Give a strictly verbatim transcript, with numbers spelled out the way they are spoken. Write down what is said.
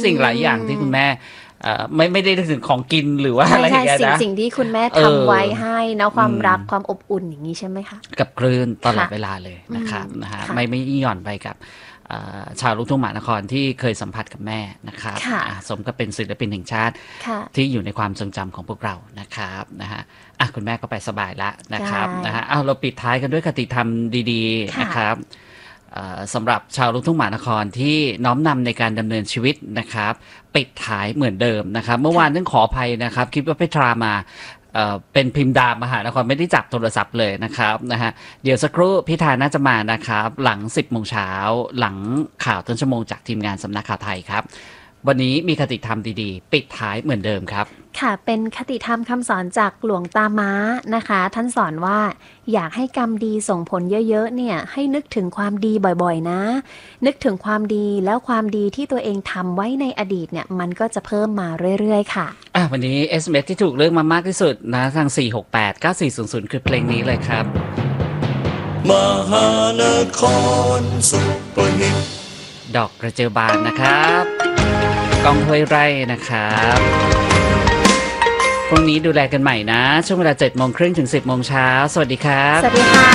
สิ่งหลายอย่างที่คุณแม่ไม่ไม่ได้ถึงของกินหรือว่าอะไรอย่างเงี้ยนะสิ่งสิ่งที่คุณแม่ทำไว้ให้นะความรักความอบอุ่นอย่างนี้ใช่ไหมคะกับคลื่นตลอดเวลาเลยนะครับนะฮะไม่ไม่หย่อนไปกับชาวลูกทุ่งมหานครที่เคยสัมผัสกับแม่นะครับสมกับเป็นศิลปินแห่งชาติที่อยู่ในความทรงจำของพวกเรานะครับนะฮะอ่ะคุณแม่ก็ไปสบายแล้วนะครับนะฮะเอาเราปิดท้ายกันด้วยคติธรรมดีๆนะครับสำหรับชาวลูกทุ่งมหานครที่น้อมนำในการดำเนินชีวิตนะครับปิดท้ายเหมือนเดิมนะครับเมื่อวานต้องขออภัยนะครับคิดว่าเพทรามาเอ่อเป็นพิมพ์ดามหานครไม่ได้จับโทรศัพท์เลยนะครับนะฮะเดี๋ยวสักครู่พิธาน่าจะมานะครับหลังสิบโมงเช้าหลังข่าวต้นชั่วโมงจากทีมงานสำนักข่าวไทยครับวันนี้มีคติธรรมดีๆปิดท้ายเหมือนเดิมครับค่ะเป็นคติธรรมคำสอนจากหลวงตาม้านะคะท่านสอนว่าอยากให้กรรมดีส่งผลเยอะๆเนี่ยให้นึกถึงความดีบ่อยๆนะนึกถึงความดีแล้วความดีที่ตัวเองทำไว้ในอดีตเนี่ยมันก็จะเพิ่มมาเรื่อยๆค่ะอ่ะวันนี้ เอส เอ็ม เอส ที่ถูกเลือกมามากที่สุดนะทางสี่ หก แปด เก้า สี่ ศูนย์ ศูนย์คือเพลงนี้เลยครับมหานครสุปหิตดอกกระเจียวบานนะครับกองห้วยไร่นะครับพรุ่งนี้ดูแลกันใหม่นะช่วงเวลาเจ็ดโมงครึ่งถึงสิบโมงเช้าสวัสดีครับสวัสดีค่ะ